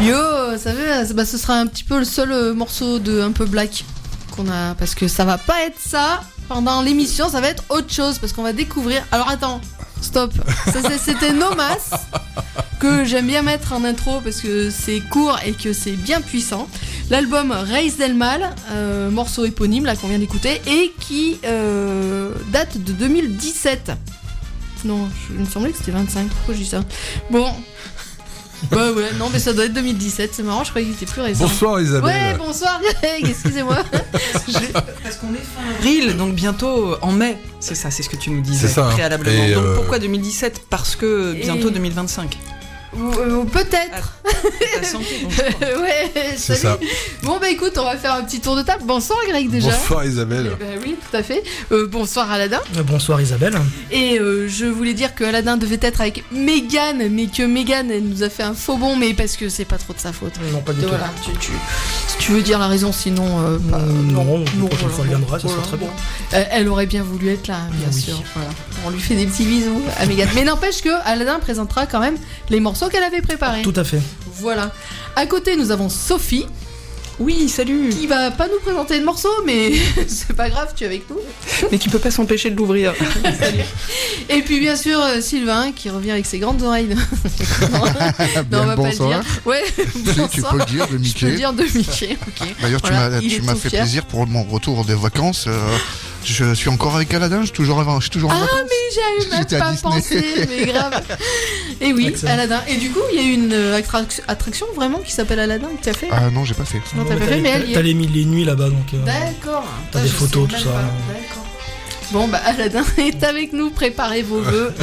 Yo, ça va, ce sera un petit peu le seul morceau de un peu black qu'on a, parce que ça va pas être ça pendant l'émission, ça va être autre chose, parce qu'on va découvrir. Alors attends, stop, c'était Nomas, que j'aime bien mettre en intro parce que c'est court et que c'est bien puissant. L'album Raíz del Mal, morceau éponyme là qu'on vient d'écouter, et qui date de 2017. Non, il me semblait que c'était 25, pourquoi je dis ça? Bon... Bah ouais, non mais ça doit être 2017, c'est marrant, je croyais qu'il était plus récent. Bonsoir Isabelle. Ouais, bonsoir Greg, excusez-moi. Parce qu'on est fin avril, donc bientôt en mai, c'est ça, c'est ce que tu nous disais préalablement. Et donc pourquoi 2017? Parce que bientôt 2025. Peut-être. La santé, donc. Ouais, c'est salut. ça. Bon bah écoute, on va faire un petit tour de table. Bonsoir Greg déjà. Bonsoir Isabelle. Bah oui, tout à fait. Bonsoir Aladin. Bonsoir Isabelle. Et je voulais dire que Aladin devait être avec Mégane, mais que Mégane elle nous a fait un faux bond, mais parce que c'est pas trop de sa faute. Non, pas du tout. Voilà, si tu veux dire la raison, sinon. Non, la prochaine fois elle viendra, ça sera très bien. Elle aurait bien voulu être là, bien sûr. Voilà. On lui fait des petits bisous à Mégane. Mais n'empêche que Aladin présentera quand même les morceaux qu'elle avait préparés. Tout à fait. Voilà. À côté, nous avons Sophie. Oui, salut. Qui va pas nous présenter de morceau, mais c'est pas grave, tu es avec nous. Mais qui peut pas s'empêcher de l'ouvrir. Salut. Et puis bien sûr Sylvain qui revient avec ses grandes oreilles. Non, on va bonsoir. pas le dire. Ouais, bonsoir. Tu peux le dire de Mickey. Je peux le dire de Mickey. Ok. D'ailleurs, Voilà, tu m'as fait plaisir pour mon retour des vacances. Je suis encore avec Aladin, je suis toujours en vacances. Ah mais j'avais même pas pensé, mais grave. Et oui, excellent. Aladin. Et du coup, il y a une attraction vraiment qui s'appelle Aladin que tu as fait. Ah non, j'ai pas fait. Non, t'as pas fait, mais elle y est. T'as les nuits là-bas, donc. D'accord. T'as des Je photos, sais tout même ça. pas. D'accord. Bon bah Aladin est avec nous, préparez vos vœux.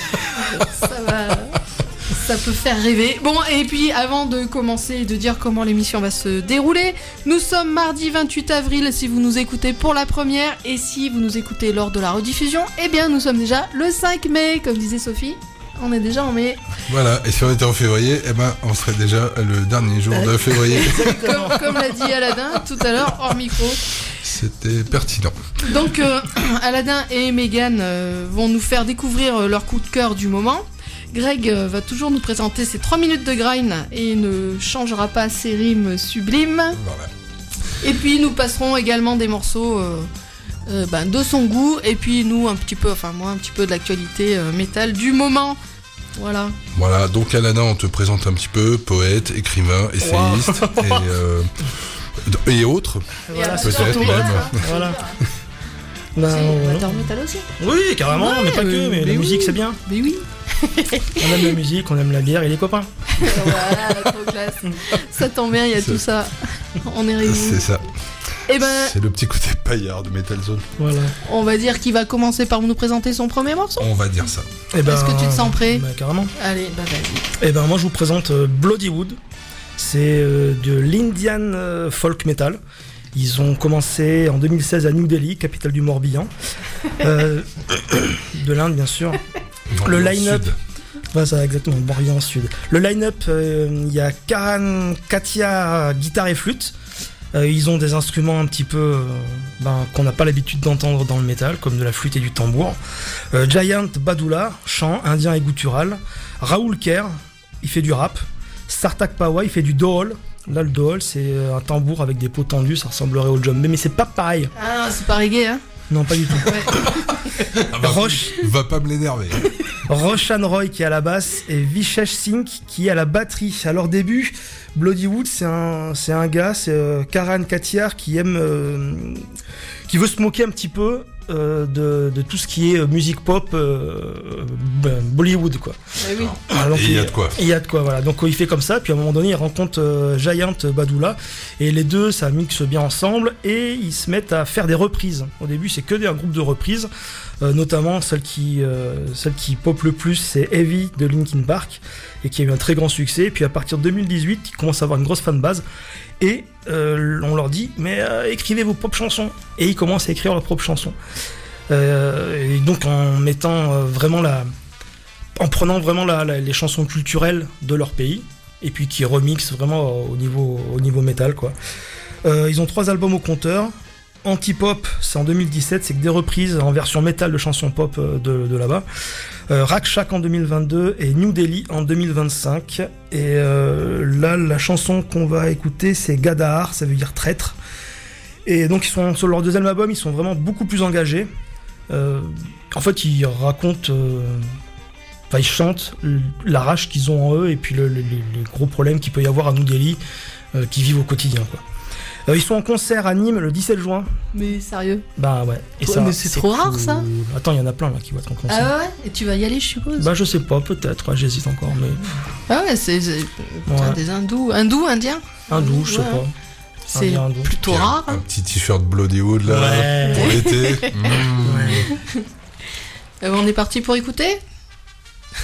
Ça peut faire rêver. Bon, et puis avant de commencer et de dire comment l'émission va se dérouler, nous sommes mardi 28 avril si vous nous écoutez pour la première, et si vous nous écoutez lors de la rediffusion, eh bien nous sommes déjà le 5 mai, comme disait Sophie. On est déjà en mai. Voilà, et si on était en février, eh ben on serait déjà le dernier jour de février. Comme l'a dit Aladin tout à l'heure hors micro. C'était pertinent. Donc Aladin et Mégane vont nous faire découvrir leur coup de cœur du moment. Greg va toujours nous présenter ses 3 minutes de grind et ne changera pas ses rimes sublimes. Voilà. Et puis nous passerons également des morceaux de son goût, et puis nous un petit peu, enfin moi un petit peu de l'actualité métal du moment. Voilà. Voilà, donc Aladin, on te présente un petit peu, poète, écrivain, essayiste et autres. Voilà, peut-être surtout, même. Voilà. C'est Ben, amateur métal aussi. oui, carrément, mais pas que, mais la musique c'est bien. Mais oui. On aime la musique, on aime la bière et les copains. Voilà, trop classe. Ça tombe bien, il y a tout ça. On est réunis. C'est ça. Et ben, C'est le petit côté paillard de Metal Zone. Voilà. on va dire qu'il va commencer par nous présenter son premier morceau. On va dire ça. Et ben, Est-ce que tu te sens prêt? Carrément. Allez, bah vas-y. Et ben moi je vous présente Bloodywood. C'est de l'Indian folk metal. Ils ont commencé en 2016 à New Delhi, capitale du Morbihan. De l'Inde bien sûr. Le line-up. Ouais, ça, exactement, Morbihan Sud. Le line-up, il y a Karan Katia, guitare et flûte. Ils ont des instruments un petit peu qu'on n'a pas l'habitude d'entendre dans le métal, comme de la flûte et du tambour. Giant Badula, chant, indien et guttural. Raoul Kerr, il fait du rap. Sartak Pawa, il fait du dohol. Là, le dohol, c'est un tambour avec des peaux tendues, ça ressemblerait au djembé, mais c'est pas pareil. Ah, c'est pas reggae, hein? Non, pas du tout. Ouais. Roche. Va pas me l'énerver. Roshan Roy qui est à la basse et Vishesh Singh qui est à la batterie. À leur début, Bloodywood, c'est un gars, c'est Karan Katyar qui qui veut se moquer un petit peu de tout ce qui est musique pop Bollywood quoi. Oui. Alors, Et il y a de quoi. Il y a de quoi, voilà. Donc il fait comme ça, puis à un moment donné il rencontre Giant Badula et les deux ça mixe bien ensemble et ils se mettent à faire des reprises. Au début c'est que un groupe de reprises, notamment celle qui pop le plus c'est Heavy de Linkin Park et qui a eu un très grand succès. Et puis à partir de 2018 ils commencent à avoir une grosse fanbase et on leur dit mais écrivez vos propres chansons et ils commencent à écrire leurs propres chansons et donc en mettant en prenant vraiment les chansons culturelles de leur pays et puis qui remixent vraiment au niveau métal quoi. Ils ont 3 albums au compteur, Antipop, c'est en 2017, c'est que des reprises en version métal de chansons pop de là-bas. Rakshak en 2022 et New Delhi en 2025. Et là, la chanson qu'on va écouter, c'est Gadar, ça veut dire traître. Et donc, ils sont sur leur deuxième album, ils sont vraiment beaucoup plus engagés. En fait, ils racontent, ils chantent la rage qu'ils ont en eux et puis les gros problèmes qu'il peut y avoir à New Delhi, qu'ils vivent au quotidien, quoi. Ils sont en concert à Nîmes le 17 juin. Mais sérieux? Bah ouais. Et ça, mais c'est trop rare cool. ça. Attends, il y en a plein là qui vont être en concert. Ah ouais? Et tu vas y aller, je suppose? Bah je sais pas, peut-être, ouais, j'hésite encore, mais. Ah ouais, c'est Ouais. des hindous. Hindous, indiens? Hindou, je sais Ouais. pas. C'est Hindou. plutôt Puis rare. un petit t-shirt Bloodywood là Ouais. pour l'été. Ouais. On est parti pour écouter?